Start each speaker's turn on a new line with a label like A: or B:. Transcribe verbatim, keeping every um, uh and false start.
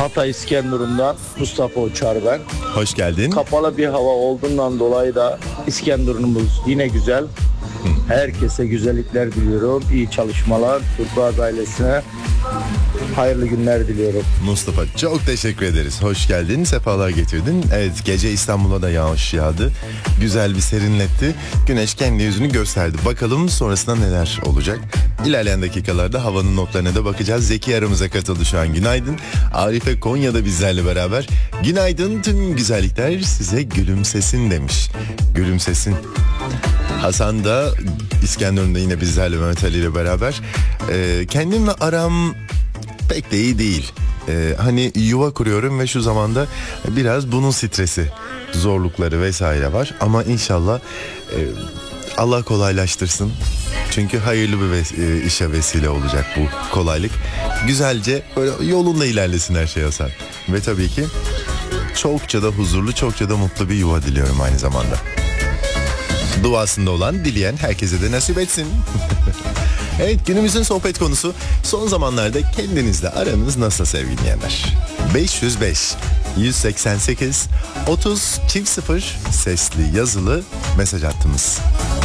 A: Hatay İskenderun'dan Mustafa Uçar ben.
B: Hoş geldin.
A: Kapalı bir hava olduğundan dolayı da İskenderun'umuz yine güzel. Herkese güzellikler diliyorum. İyi çalışmalar. Turkuaz ailesine hayırlı günler diliyorum.
B: Mustafa çok teşekkür ederiz. Hoş geldin, sefalar getirdin. Evet, gece İstanbul'a da yağış yağdı. Güzel bir serinletti. Güneş kendi yüzünü gösterdi. Bakalım sonrasında neler olacak. İlerleyen dakikalarda havanın notlarına da bakacağız. Zeki aramıza katıldı şu an. Günaydın. Arife Konya'da bizlerle beraber. Günaydın, tüm güzellikler size gülümsesin demiş. Gülümsesin. Hasan da İskenderun'da yine bizlerle, Mehmet Ali ile beraber. Ee, kendimle aram pek de iyi değil. Ee, hani yuva kuruyorum ve şu zamanda biraz bunun stresi, zorlukları vesaire var. Ama inşallah e, Allah kolaylaştırsın. Çünkü hayırlı bir ves- e, işe vesile olacak bu kolaylık. Güzelce böyle yolunda ilerlesin her şey Hasan. Ve tabii ki çokça da huzurlu, çokça da mutlu bir yuva diliyorum aynı zamanda. Duasında olan, dileyen herkese de nasip etsin. Evet, günümüzün sohbet konusu son zamanlarda kendinizle aranız nasıl sevgili dinleyenler? beş yüz beş yüz seksen sekiz otuz çift sıfır sesli yazılı mesaj hattımız.